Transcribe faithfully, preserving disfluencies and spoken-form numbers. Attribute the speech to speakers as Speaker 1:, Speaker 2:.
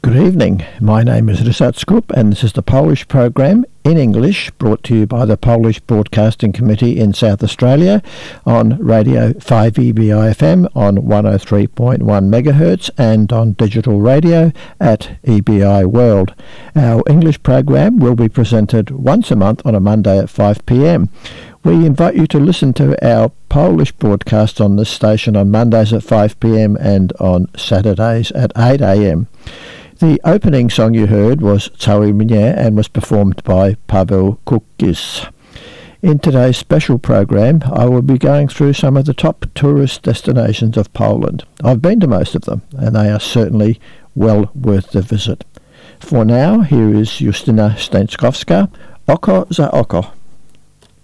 Speaker 1: Good evening. My name is Ryszard Skup, and this is the Polish program in English, brought to you by the Polish Broadcasting Committee in South Australia on Radio five E B I F M on one oh three point one megahertz and on digital radio at E B I World. Our English program will be presented once a month on a Monday at five p m. We invite you to listen to our Polish broadcast on this station on Mondays at five p m and on Saturdays at eight a m. The opening song you heard was Cały Mnie and was performed by Paweł Kukis. In today's special program, I will be going through some of the top tourist destinations of Poland. I've been to most of them, and they are certainly well worth the visit. For now, here is Justyna Stańkowska, Oko za Oko.